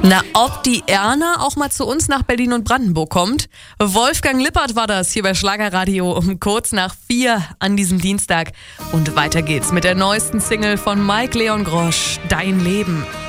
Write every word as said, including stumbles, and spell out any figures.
Na, ob die Erna auch mal zu uns nach Berlin und Brandenburg kommt? Wolfgang Lippert war das hier bei Schlagerradio um kurz nach vier an diesem Dienstag. Und weiter geht's mit der neuesten Single von Mike Leon Grosch, Dein Leben.